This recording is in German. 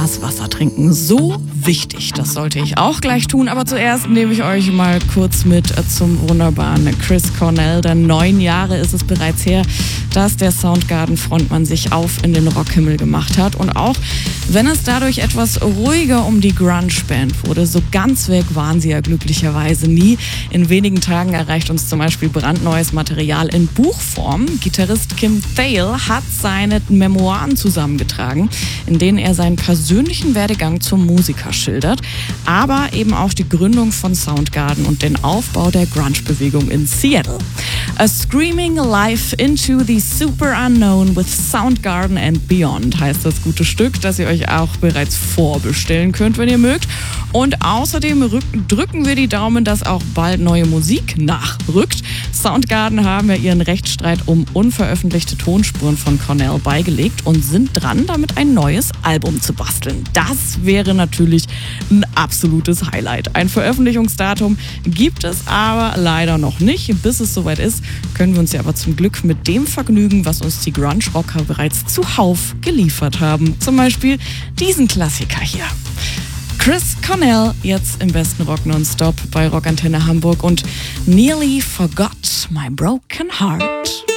Glas Wasser trinken. So wichtig, das sollte ich auch gleich tun. Aber zuerst nehme ich euch mal kurz mit zum wunderbaren Chris Cornell. Denn 9 Jahre ist es bereits her, dass der Soundgarden-Frontmann sich auf in den Rockhimmel gemacht hat. Und auch wenn es dadurch etwas ruhiger um die Grunge-Band wurde, so ganz weg waren sie ja glücklicherweise nie. In wenigen Tagen erreicht uns zum Beispiel brandneues Material in Buchform. Gitarrist Kim Thale hat seine Memoiren zusammengetragen, in denen er seinen persönlichen Werdegang zum Musiker schildert, aber eben auch die Gründung von Soundgarden und den Aufbau der Grunge-Bewegung in Seattle. A Screaming Life into the Super Unknown with Soundgarden and Beyond heißt das gute Stück, das ihr euch auch bereits vorbestellen könnt, wenn ihr mögt. Und außerdem drücken wir die Daumen, dass auch bald neue Musik nachrückt. Soundgarden haben ja ihren Rechtsstreit um unveröffentlichte Tonspuren von Cornell beigelegt und sind dran, damit ein neues Album zu basteln. Das wäre natürlich ein absolutes Highlight. Ein Veröffentlichungsdatum gibt es aber leider noch nicht. Bis es soweit ist, können wir uns ja aber zum Glück mit dem vergnügen, was uns die Grunge-Rocker bereits zuhauf geliefert haben. Zum Beispiel diesen Klassiker hier. Chris Cornell, jetzt im besten Rock Nonstop bei Rockantenne Hamburg und Nearly Forgot My Broken Heart.